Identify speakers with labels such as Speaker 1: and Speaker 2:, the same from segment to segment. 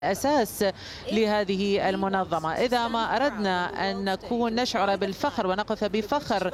Speaker 1: أساس لهذه المنظمة. إذا ما أردنا أن نشعر بالفخر ونقف بفخر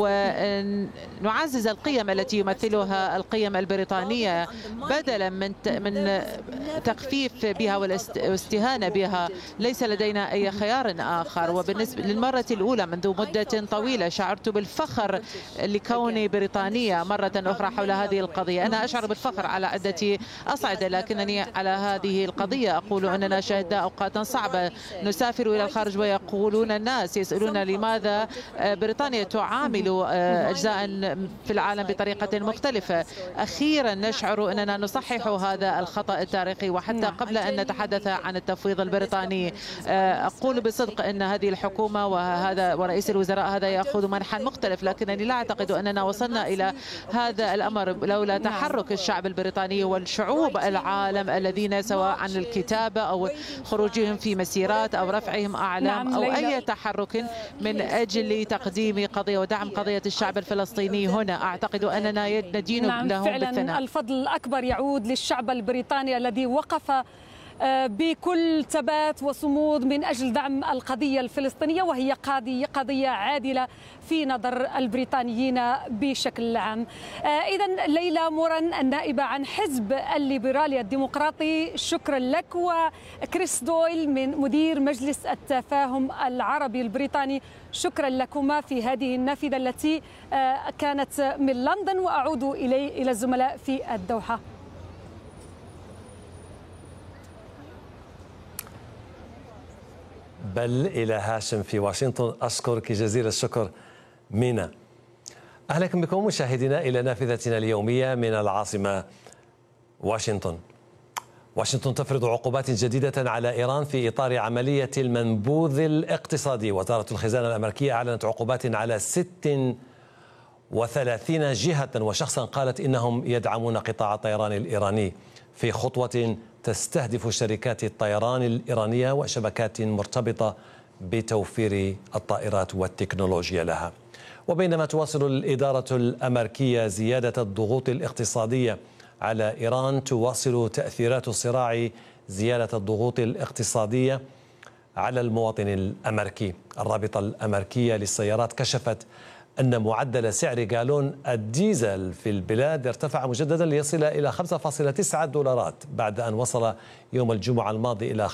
Speaker 1: ونعزز القيم التي يمثلها القيم البريطانية بدلا من تخفيف بها والاستهانة بها، ليس لدينا أي خيار آخر. وبالنسبة للمرة الأولى منذ مدة طويلة شعرت بالفخر لكوني بريطانية مرة أخرى حول هذه القضية. أنا أشعر بالفخر على عدة أصعدة، لكنني على هذه القضية أقول أننا شهدنا أوقاتا صعبة. نسافر إلى الخارج ويقولون الناس يسألون لماذا بريطانيا تعامل أجزاء في العالم بطريقة مختلفة. أخيرا نشعر أننا نصحح هذا الخطأ التاريخي. وحتى قبل أن نتحدث عن التفويض البريطاني أقول بصدق أن هذه الحكومة ورئيس الوزراء هذا يأخذ منحا مختلف، لكنني لا أعتقد أننا وصلنا إلى هذا الأمر لولا تحرك الشعب البريطاني والشعوب العالم الذين سواء عن الكتابة أو خروجهم في مسيرات أو رفعهم أعلام أو أي تحرك من أجل تقديم قضية ودعم قضية الشعب الفلسطيني هنا. أعتقد أننا ندين لهم
Speaker 2: فعلا
Speaker 1: بالثناء.
Speaker 2: الفضل الأكبر يعود للشعب البريطاني الذي وقف بكل ثبات وصمود من أجل دعم القضية الفلسطينية، وهي قضية عادلة في نظر البريطانيين بشكل عام. إذن ليلى موران النائبة عن حزب الليبرالي الديمقراطي، شكرا لك. وكريس دويل من مدير مجلس التفاهم العربي البريطاني، شكرا لكما في هذه النافذة التي كانت من لندن. وأعود إلى الزملاء في الدوحة.
Speaker 3: بل إلى هاشم في واشنطن. أشكرك جزيل الشكر مينا. أهلا بكم مشاهدينا إلى نافذتنا اليومية من العاصمة واشنطن. واشنطن تفرض عقوبات جديدة على إيران في إطار عملية المنبوذ الاقتصادي. وزارة الخزانة الأمريكية أعلنت عقوبات على 36 جهة وشخصا قالت إنهم يدعمون قطاع الطيران الإيراني في خطوة تستهدف شركات الطيران الإيرانية وشبكات مرتبطة بتوفير الطائرات والتكنولوجيا لها. وبينما تواصل الإدارة الأمريكية زيادة الضغوط الاقتصادية على إيران، تواصل تأثيرات الصراع زيادة الضغوط الاقتصادية على المواطن الأمريكي. الرابطة الأمريكية للسيارات كشفت أن معدل سعر جالون الديزل في البلاد ارتفع مجددا ليصل إلى 5.9 دولارات بعد أن وصل يوم الجمعة الماضي إلى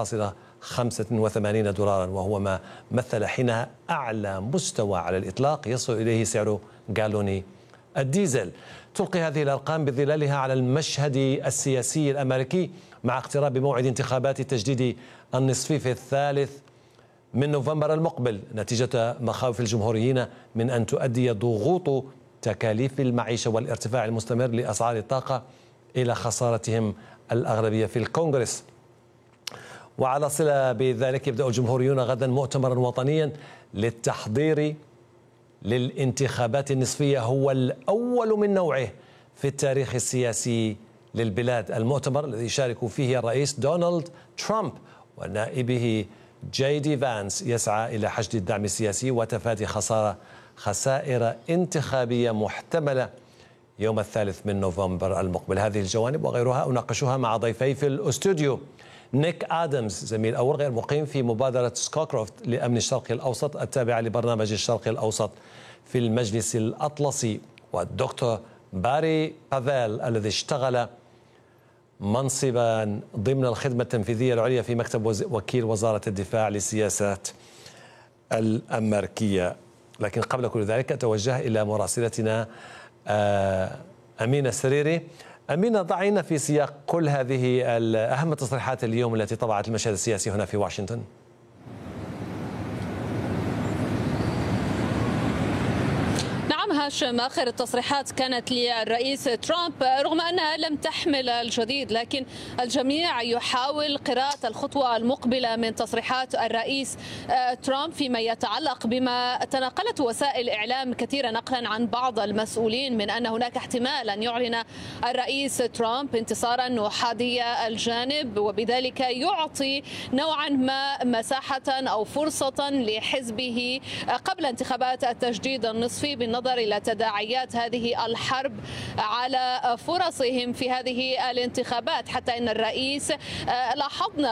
Speaker 3: 5.85 دولارا، وهو ما مثل حينها أعلى مستوى على الإطلاق يصل إليه سعر جالون الديزل. تلقي هذه الأرقام بظلالها على المشهد السياسي الأمريكي مع اقتراب موعد انتخابات التجديد النصفي الثالث من نوفمبر المقبل، نتيجة مخاوف الجمهوريين من أن تؤدي ضغوط تكاليف المعيشة والارتفاع المستمر لأسعار الطاقة إلى خسارتهم الأغلبية في الكونغرس. وعلى صلة بذلك يبدأ الجمهوريون غدا مؤتمرا وطنيا للتحضير للانتخابات النصفية، هو الأول من نوعه في التاريخ السياسي للبلاد. المؤتمر الذي يشارك فيه الرئيس دونالد ترامب ونائبه جي دي فانس يسعى إلى حشد الدعم السياسي وتفادي خسائر انتخابية محتملة يوم 3 من نوفمبر المقبل. هذه الجوانب وغيرها أناقشها مع ضيفي في الأستوديو: نيك آدمز، زميل أول غير مقيم في مبادرة سكوكروفت لأمن الشرق الأوسط التابعة لبرنامج الشرق الأوسط في المجلس الأطلسي، والدكتور باري بافيل الذي اشتغل منصبا ضمن الخدمة التنفيذية العليا في مكتب وكيل وزارة الدفاع للسياسات الأمريكية. لكن قبل كل ذلك أتوجه إلى مراسلتنا أمينة السريري. أمينة، ضعينا في سياق كل هذه أهم التصريحات اليوم التي طبعت المشهد السياسي هنا في واشنطن.
Speaker 4: هاشم، آخر التصريحات كانت للرئيس ترامب رغم أنها لم تحمل الجديد، لكن الجميع يحاول قراءة الخطوة المقبلة من تصريحات الرئيس ترامب فيما يتعلق بما تناقلت وسائل إعلام كثيرة نقلا عن بعض المسؤولين من أن هناك احتمال أن يعلن الرئيس ترامب انتصارا أحادي الجانب، وبذلك يعطي نوعا ما مساحة أو فرصة لحزبه قبل انتخابات التجديد النصفي بالنظر إلى تداعيات هذه الحرب على فرصهم في هذه الانتخابات. حتى إن الرئيس لاحظنا